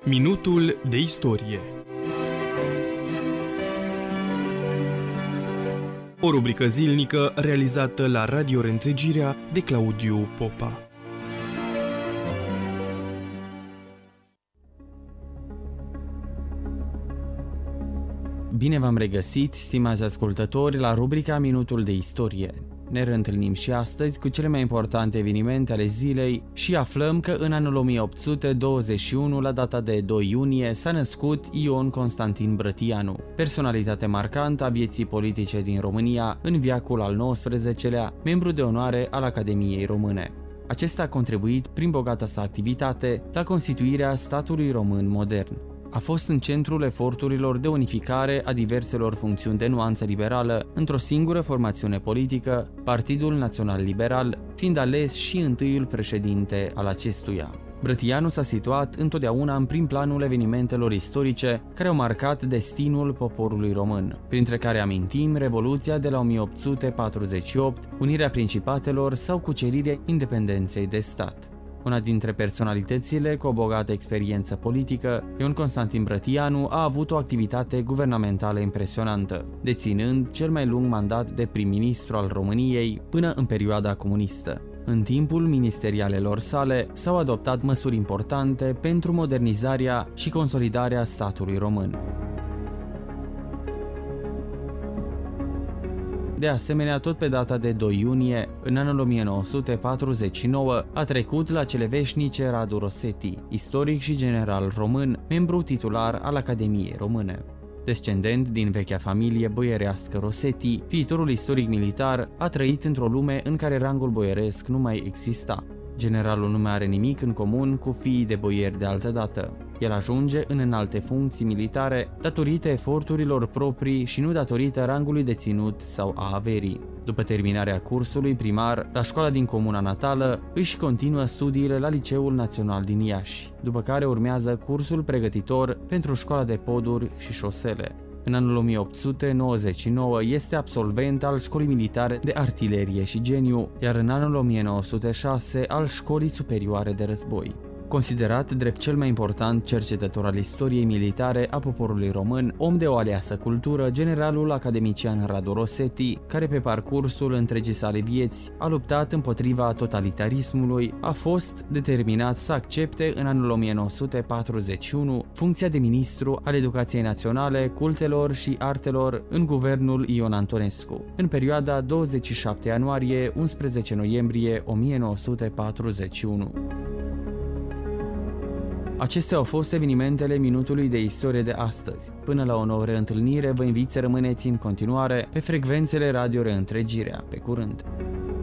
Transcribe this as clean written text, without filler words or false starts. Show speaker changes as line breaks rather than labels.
Minutul de istorie. O rubrică zilnică realizată la Radio Reîntregirea de Claudiu Popa.
Bine v-am regăsit, stimați ascultători, la rubrica Minutul de istorie. Ne reîntâlnim și astăzi cu cele mai importante evenimente ale zilei și aflăm că în anul 1821, la data de 2 iunie, s-a născut Ion Constantin Brătianu, personalitate marcantă a vieții politice din România în veacul al XIX-lea, membru de onoare al Academiei Române. Acesta a contribuit prin bogata sa activitate la constituirea statului român modern. A fost în centrul eforturilor de unificare a diverselor funcțiuni de nuanță liberală într-o singură formațiune politică, Partidul Național Liberal, fiind ales și întâiul președinte al acestuia. Brătianu s-a situat întotdeauna în prim planul evenimentelor istorice care au marcat destinul poporului român, printre care amintim Revoluția de la 1848, unirea principatelor sau cucerirea independenței de stat. Una dintre personalitățile cu o bogată experiență politică, Ion Constantin Brătianu a avut o activitate guvernamentală impresionantă, deținând cel mai lung mandat de prim-ministru al României până în perioada comunistă. În timpul ministerialelor sale s-au adoptat măsuri importante pentru modernizarea și consolidarea statului român. De asemenea, tot pe data de 2 iunie, în anul 1949, a trecut la cele veșnice Radu Rosetti, istoric și general român, membru titular al Academiei Române. Descendent din vechea familie boierească Rosetti, viitorul istoric militar a trăit într-o lume în care rangul boieresc nu mai exista. Generalul nu mai are nimic în comun cu fiii de boieri de altădată. El ajunge în înalte funcții militare datorită eforturilor proprii și nu datorită rangului deținut sau a averii. După terminarea cursului primar la școala din comuna natală, își continuă studiile la Liceul Național din Iași, după care urmează cursul pregătitor pentru școala de poduri și șosele. În anul 1899 este absolvent al Școlii Militare de Artilerie și Geniu, iar în anul 1906 al Școlii Superioare de Război. Considerat drept cel mai important cercetător al istoriei militare a poporului român, om de o aleasă cultură, generalul academician Radu Rosetti, care pe parcursul întregii sale vieți a luptat împotriva totalitarismului, a fost determinat să accepte în anul 1941 funcția de ministru al Educației Naționale, Cultelor și Artelor în guvernul Ion Antonescu, în perioada 27 ianuarie-11 noiembrie 1941. Acestea au fost evenimentele minutului de istorie de astăzi. Până la o nouă reîntâlnire, vă invit să rămâneți în continuare pe frecvențele Radio Reîntregirea. Pe curând!